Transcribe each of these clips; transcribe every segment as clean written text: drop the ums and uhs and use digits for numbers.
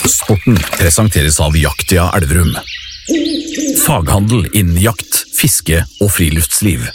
Sporten presenteres av Jaktia Elverum. Faghandel innen jakt, fiske og friluftsliv.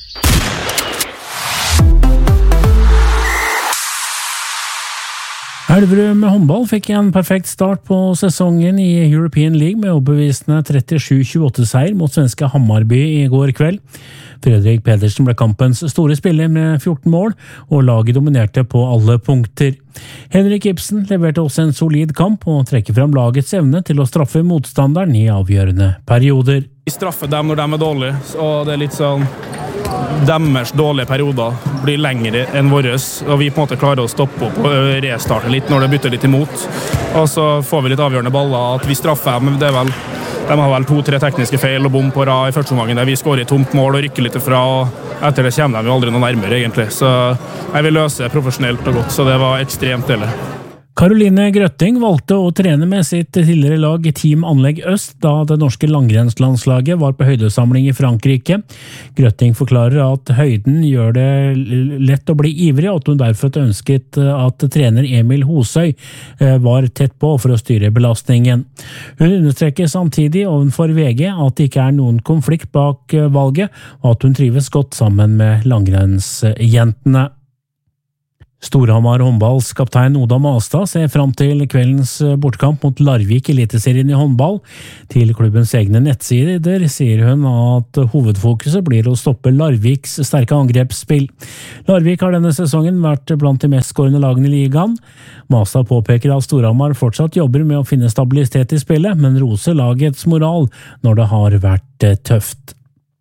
Elverum håndball fikk en perfekt start på sesongen i European League med overbevisende 37-28-seier mot svenske Hammarby i går kveld. Fredrik Pedersen ble kampens store spiller med 14 mål, og laget dominerte på alle punkter. Henrik Ibsen leverte også en solid kamp og trekker frem lagets evne til å straffe motstanderen i avgjørende perioder. Vi straffer dem når de er dårlige, og det er litt sånn deres dårlige perioder blir lengre enn våre, og vi på en måte klarer å stoppe opp og restarte litt når det bytter litt imot. Og så får vi litt avgjørende baller, at vi straffer dem, det er vel, de har vel 2-3 tekniske feil og bom på rad i første omgangen der vi skårer i tomt mål og rykker litt ifra, og etter det kommer de jo aldri noe nærmere egentlig. Så jeg vil løse profesjonelt og godt, så det var ekstremt deilig. Caroline Grøtting valgte å trene med sitt tidligere lag Team Anlegg Øst da det norske langrennslandslaget var på høydesamling i Frankrike. Grøtting forklarer at høyden gjør det lett å bli ivrig, og at hun derfor ønsket at trener Emil Hosøy var tett på for å styre belastningen. Hun understreker samtidig ovenfor VG at det ikke er noen konflikt bak valget, og at hun trives godt sammen med langrennsjentene. Storhamar håndballs kaptein Oda Mastad ser fram til kveldens bortkamp mot Larvik Eliteserien i håndball. Til klubbens egne nettsider sier hun at hovedfokuset blir å stoppe Larviks sterke angrepsspill. Larvik har denne sesongen vært blant de mest skårende lagene i ligaen. Mastad påpeker at Storhamar fortsatt jobber med å finne stabilitet i spillet, men roser lagets moral når det har vært tøft.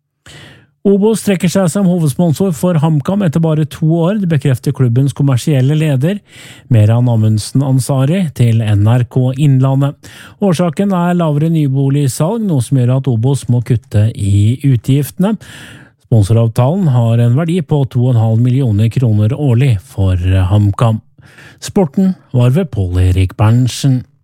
Obos trekker seg som hovedsponsor for HamKam etter bare 2 år, det bekrefter klubbens kommersielle leder, Meran Amundsen Ansari, til NRK Innlandet. Årsaken er lavere nyboligsalg, noe som gjør at Obos må kutte i utgiftene. Sponsoravtalen har en verdi på 2,5 millioner kroner årlig for HamKam. Sporten var ved Pål Erik Berntsen.